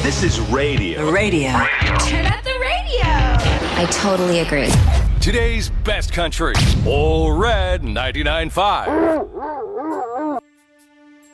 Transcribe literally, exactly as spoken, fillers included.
This is radio. Radio. Turn up the radio. I totally agree. Today's best country. All Red ninety-nine point five.